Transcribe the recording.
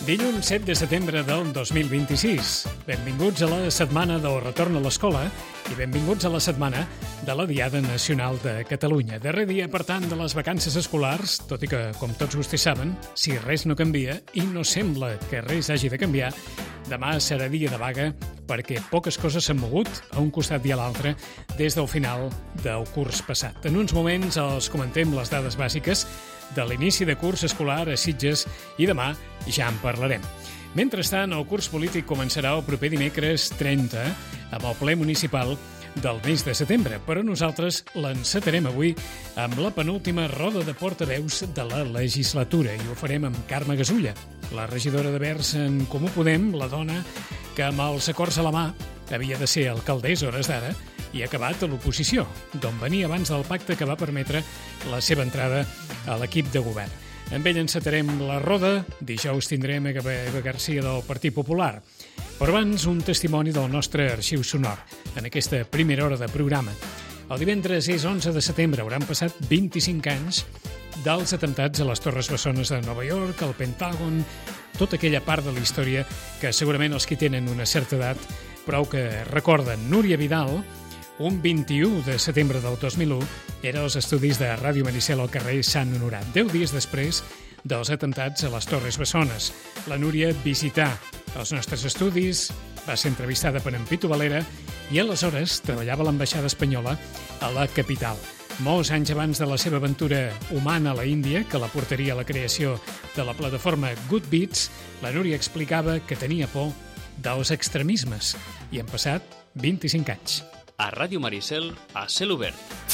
Dilluns 7 de setembre del 2026. Benvinguts a la setmana del retorn a l'escola i benvinguts a la setmana de la Diada Nacional de Catalunya. Darrer dia, per tant, de les vacances escolars, tot i que, com tots vostès saben, si res no canvia, i no sembla que res hagi de canviar, demà serà dia de vaga perquè poques coses s'han mogut a un costat i a l'altre des del final del curs passat. En uns moments els comentem les dades bàsiques de l'inici de curs escolar a Sitges i demà ja en parlarem. Mentrestant, el curs polític començarà el proper dimecres 30 amb el ple municipal del mes de setembre, però nosaltres l'encetarem avui amb la penúltima roda de portaveus de la legislatura i ho farem amb Carme Gasulla, la regidora de Verds en Comú Podem, la dona que amb els acords a la mà havia de ser alcaldessa hores d'ara i ha acabat a l'oposició, d'on venia abans del pacte que va permetre la seva entrada a l'equip de govern. Amb ell encetarem la roda, dijous tindrem Eva Garcia del Partit Popular. Però abans, un testimoni del nostre arxiu sonor, en aquesta primera hora de programa. El divendres és 11 de setembre, hauran passat 25 anys dels atemptats a les Torres Bessones de Nova York, al Pentàgon, tota aquella part de la història que segurament els que tenen una certa edat prou que recorden. Núria Vidal, un 21 de setembre del 2001, era als estudis de Ràdio Maricel al carrer Sant Honorat. 10 dies després dels atemptats a les Torres Bessones. La Núria visità els nostres estudis, va ser entrevistada per en Pitu Valera i aleshores treballava a l'ambaixada espanyola a la capital. Molts anys abans de la seva aventura humana a la Índia, que la portaria a la creació de la plataforma Good Beats, la Núria explicava que tenia por dels extremismes i han passat 25 anys. A Ràdio Maricel, a cel obert.